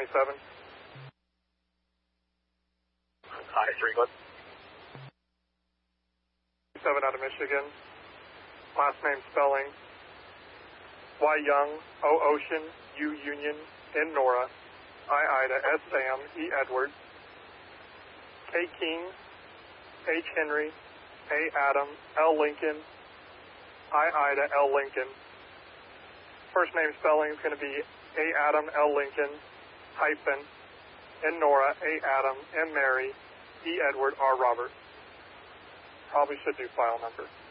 27. Hi, Ringland. 7 out of Michigan. Last name spelling. Y Young, O Ocean, U Union, N Nora, I Ida, S Sam, E Edward, K King, H Henry, A Adam, L Lincoln, I Ida, L Lincoln. First name spelling is going to be A Adam, L Lincoln, hyphen, N Nora, A Adam, M Mary, E Edward, R Robert. Probably should do file number.